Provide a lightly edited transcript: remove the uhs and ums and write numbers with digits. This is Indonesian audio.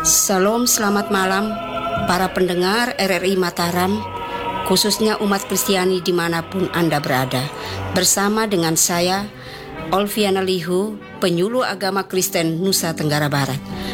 Salam, selamat malam para pendengar RRI Mataram, khususnya umat Kristiani dimanapun Anda berada. Bersama dengan saya, Olviana Lihu, penyuluh agama Kristen Nusa Tenggara Barat.